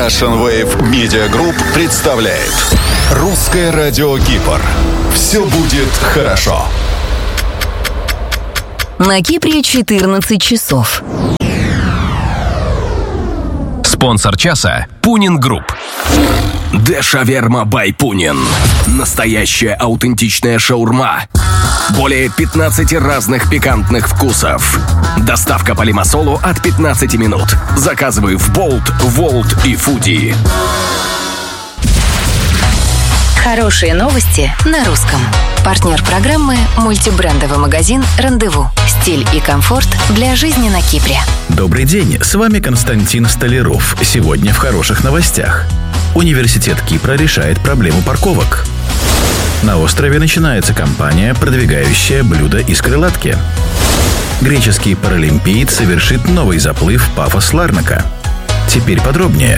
Russian Wave Media Group представляет Русское радио Кипр. Все будет хорошо. На Кипре 14 часов. Спонсор часа – Пунин Групп. Де-шаверма бай Пунин. Настоящая аутентичная шаурма. Более 15 разных пикантных вкусов. Доставка по Лимассолу от 15 минут. Заказывай в Болт, Волт и Фуди. Хорошие новости на русском. Партнер программы – мультибрендовый магазин «Рандеву». Стиль и комфорт для жизни на Кипре. Добрый день, с вами Константин Столяров. Сегодня в хороших новостях. Университет Кипра решает проблему парковок. На острове начинается кампания, продвигающая блюда из крылатки. Греческий паралимпиец совершит новый заплыв Пафос-Ларнака. Теперь подробнее.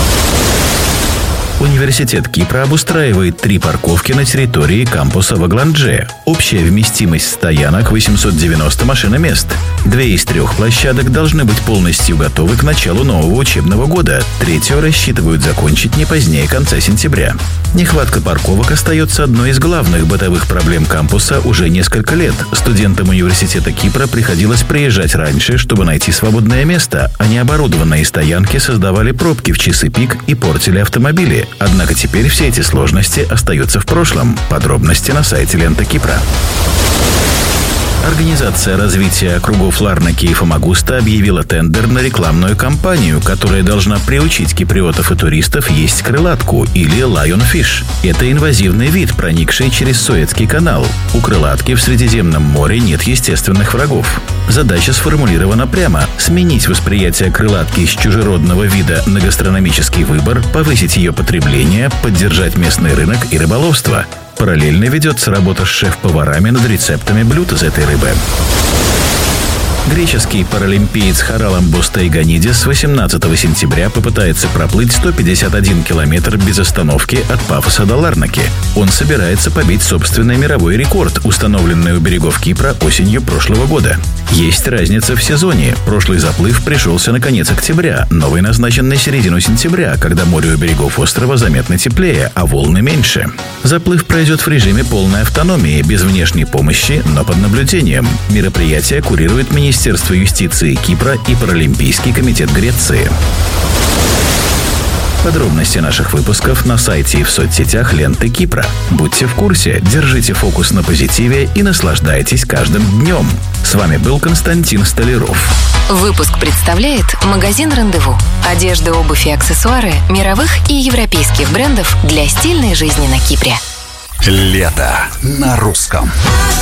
Университет Кипра обустраивает 3 парковки на территории кампуса в Агландже. Общая вместимость стоянок 890 машиномест. 2 из 3 площадок должны быть полностью готовы к началу нового учебного года. 3-ю рассчитывают закончить не позднее конца сентября. Нехватка парковок остается одной из главных бытовых проблем кампуса уже несколько лет. Студентам университета Кипра приходилось приезжать раньше, чтобы найти свободное место, а необорудованные стоянки создавали пробки в часы пик и портили автомобили. Однако теперь все эти сложности остаются в прошлом. Подробности на сайте Лента Кипра. Организация развития округов Ларнаки и Фомагуста объявила тендер на рекламную кампанию, которая должна приучить киприотов и туристов есть крылатку или lionfish. Это инвазивный вид, проникший через Суэцкий канал. У крылатки в Средиземном море нет естественных врагов. Задача сформулирована прямо – сменить восприятие крылатки из чужеродного вида на гастрономический выбор, повысить ее потребление, поддержать местный рынок и рыболовство. Параллельно ведется работа с шеф-поварами над рецептами блюд из этой рыбы. Греческий паралимпиец Хараламбос Тайганидис 18 сентября попытается проплыть 151 километр без остановки от Пафоса до Ларнаки. Он собирается побить собственный мировой рекорд, установленный у берегов Кипра осенью прошлого года. Есть разница в сезоне. Прошлый заплыв пришелся на конец октября, новый назначен на середину сентября, когда море у берегов острова заметно теплее, а волны меньше. Заплыв пройдет в режиме полной автономии, без внешней помощи, но под наблюдением. Мероприятие курирует Министерство юстиции Кипра и Паралимпийский комитет Греции. Подробности наших выпусков на сайте и в соцсетях Ленты Кипра. Будьте в курсе, держите фокус на позитиве и наслаждайтесь каждым днем. С вами был Константин Столяров. Выпуск представляет магазин «Рандеву». Одежда, обувь и аксессуары мировых и европейских брендов для стильной жизни на Кипре. Лето на русском.